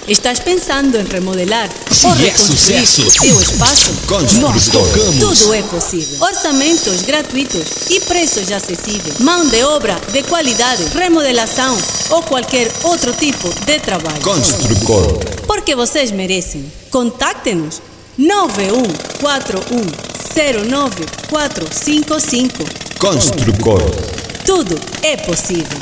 Estás pensando em remodelar Se ou é reconstruir sucesso, teu espaço? nós tocamos. Tudo é possível. Orçamentos gratuitos e preços acessíveis. Mão de obra de qualidade, remodelação ou qualquer outro tipo de trabalho. Construcor. Porque vocês merecem. Contacte-nos 9141094555. Construcor. Tudo é possível.